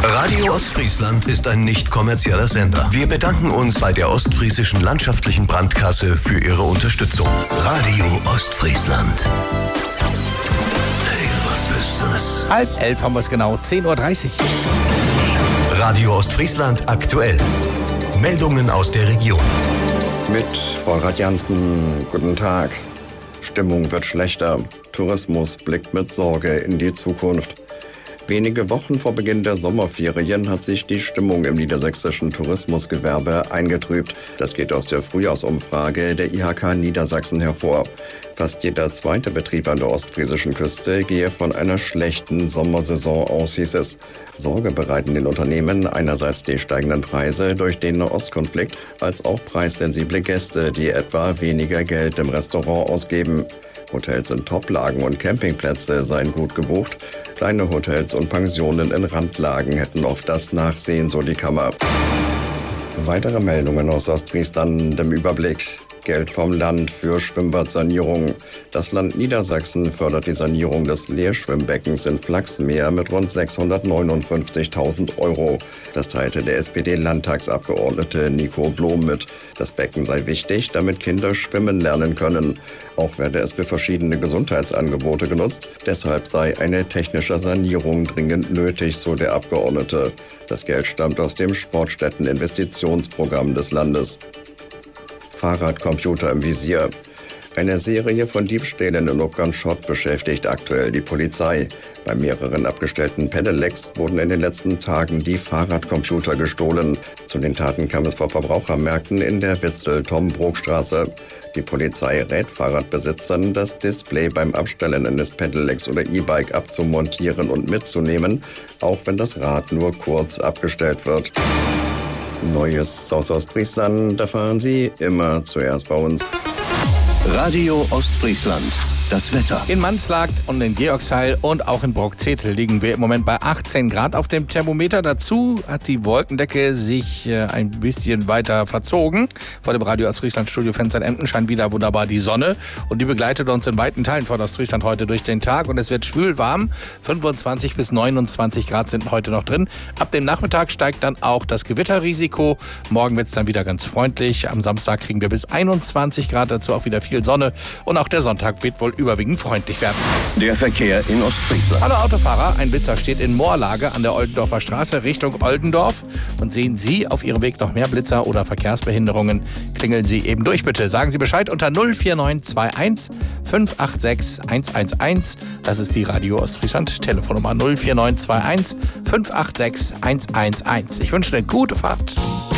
Radio Ostfriesland ist ein nicht kommerzieller Sender. Wir bedanken uns bei der Ostfriesischen Landschaftlichen Brandkasse für ihre Unterstützung. Radio Ostfriesland. Hey, was bist du? 10:30 haben wir es genau, 10:30 Uhr. Radio Ostfriesland aktuell. Meldungen aus der Region. Mit Volrad Jansen, guten Tag. Stimmung wird schlechter. Tourismus blickt mit Sorge in die Zukunft. Wenige Wochen vor Beginn der Sommerferien hat sich die Stimmung im niedersächsischen Tourismusgewerbe eingetrübt. Das geht aus der Frühjahrsumfrage der IHK Niedersachsen hervor. Fast jeder zweite Betrieb an der ostfriesischen Küste gehe von einer schlechten Sommersaison aus, hieß es. Sorge bereiten den Unternehmen einerseits die steigenden Preise durch den Nahostkonflikt, als auch preissensible Gäste, die etwa weniger Geld im Restaurant ausgeben. Hotels in Toplagen und Campingplätze seien gut gebucht. Kleine Hotels und Pensionen in Randlagen hätten oft das Nachsehen, so die Kammer. Weitere Meldungen aus Ostfriesland im Überblick. Geld vom Land für Schwimmbadsanierung. Das Land Niedersachsen fördert die Sanierung des Leerschwimmbeckens in Flachsmeer mit rund 659.000 €. Das teilte der SPD-Landtagsabgeordnete Nico Blom mit. Das Becken sei wichtig, damit Kinder schwimmen lernen können. Auch werde es für verschiedene Gesundheitsangebote genutzt. Deshalb sei eine technische Sanierung dringend nötig, so der Abgeordnete. Das Geld stammt aus dem Sportstätten-Investitionsprogramm des Landes. Fahrradcomputer im Visier. Eine Serie von Diebstählen in Obganschott beschäftigt aktuell die Polizei. Bei mehreren abgestellten Pedelecs wurden in den letzten Tagen die Fahrradcomputer gestohlen. Zu den Taten kam es vor Verbrauchermärkten in der Witzel-Tom-Brok-Straße. Die Polizei rät Fahrradbesitzern, das Display beim Abstellen eines Pedelecs oder E-Bike abzumontieren und mitzunehmen, auch wenn das Rad nur kurz abgestellt wird. Neues aus Ostfriesland erfahren Sie immer zuerst bei uns. Radio Ostfriesland. Das Wetter. In Manslagt und in Georgsheil und auch in Brockzetel liegen wir im Moment bei 18 Grad auf dem Thermometer. Dazu hat die Wolkendecke sich ein bisschen weiter verzogen. Vor dem Radio Ostfriesland Studiofenster in Emden scheint wieder wunderbar die Sonne. Und die begleitet uns in weiten Teilen von Ostfriesland heute durch den Tag. Und es wird schwül warm. 25 bis 29 Grad sind heute noch drin. Ab dem Nachmittag steigt dann auch das Gewitterrisiko. Morgen wird es dann wieder ganz freundlich. Am Samstag kriegen wir bis 21 Grad. Dazu auch wieder viel Sonne. Und auch der Sonntag wird wohl überwiegend freundlich werden. Der Verkehr in Ostfriesland. Hallo Autofahrer, ein Blitzer steht in Moorlage an der Oldendorfer Straße Richtung Oldendorf. Und sehen Sie auf Ihrem Weg noch mehr Blitzer oder Verkehrsbehinderungen, klingeln Sie eben durch bitte. Sagen Sie Bescheid unter 04921 586 111. Das ist die Radio Ostfriesland Telefonnummer 04921 586 111. Ich wünsche eine gute Fahrt.